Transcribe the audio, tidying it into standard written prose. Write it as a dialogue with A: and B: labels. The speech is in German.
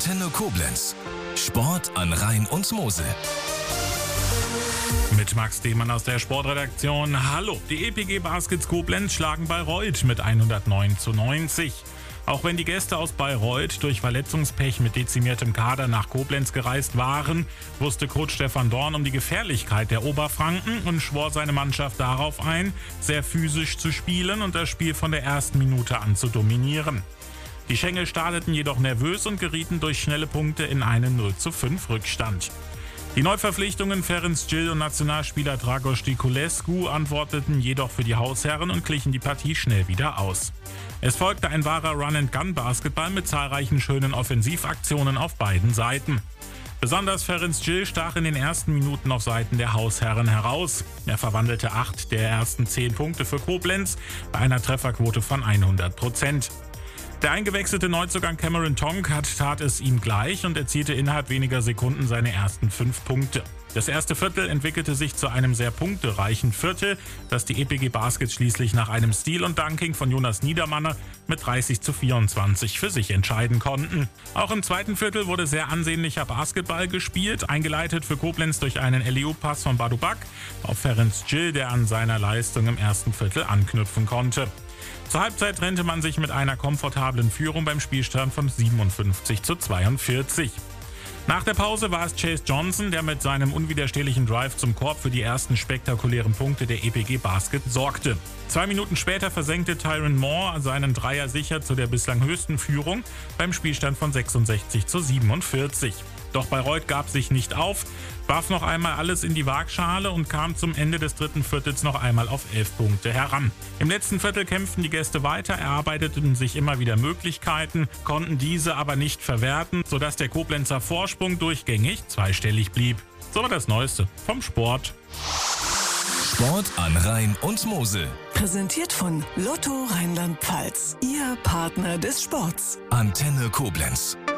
A: Antenne Koblenz. Sport an Rhein und Mosel.
B: Mit Max Demann aus der Sportredaktion. Hallo, die EPG Baskets Koblenz schlagen Bayreuth mit 109:90. Auch wenn die Gäste aus Bayreuth durch Verletzungspech mit dezimiertem Kader nach Koblenz gereist waren, wusste Coach Stefan Dorn um die Gefährlichkeit der Oberfranken und schwor seine Mannschaft darauf ein, sehr physisch zu spielen und das Spiel von der ersten Minute an zu dominieren. Die Schengel starteten jedoch nervös und gerieten durch schnelle Punkte in einen 0:5 Rückstand. Die Neuverpflichtungen Ferenc Gil und Nationalspieler Dragos Niculescu antworteten jedoch für die Hausherren und glichen die Partie schnell wieder aus. Es folgte ein wahrer Run-and-Gun-Basketball mit zahlreichen schönen Offensivaktionen auf beiden Seiten. Besonders Ferenc Gil stach in den ersten Minuten auf Seiten der Hausherren heraus. Er verwandelte 8 der ersten 10 Punkte für Koblenz bei einer Trefferquote von 100%. Der eingewechselte Neuzugang Cameron Tonk tat es ihm gleich und erzielte innerhalb weniger Sekunden seine ersten 5 Punkte. Das erste Viertel entwickelte sich zu einem sehr punktereichen Viertel, das die EPG Baskets schließlich nach einem Steal und Dunking von Jonas Niedermanner mit 30:24 für sich entscheiden konnten. Auch im zweiten Viertel wurde sehr ansehnlicher Basketball gespielt, eingeleitet für Koblenz durch einen Alley-oop-Pass von Badu Bak auf Ferenc Gil, der an seiner Leistung im ersten Viertel anknüpfen konnte. Zur Halbzeit trennte man sich mit einer komfortablen Führung beim Spielstand von 57:42. Nach der Pause war es Chase Johnson, der mit seinem unwiderstehlichen Drive zum Korb für die ersten spektakulären Punkte der EPG Basket sorgte. 2 Minuten später versenkte Tyron Moore seinen Dreier sicher zu der bislang höchsten Führung beim Spielstand von 66:47. Doch Bayreuth gab sich nicht auf, warf noch einmal alles in die Waagschale und kam zum Ende des dritten Viertels noch einmal auf 11 Punkte heran. Im letzten Viertel kämpften die Gäste weiter, erarbeiteten sich immer wieder Möglichkeiten, konnten diese aber nicht verwerten, sodass der Koblenzer Vorsprung durchgängig zweistellig blieb. So war das Neueste vom Sport.
A: Sport an Rhein und Mosel.
C: Präsentiert von Lotto Rheinland-Pfalz. Ihr Partner des Sports.
A: Antenne Koblenz.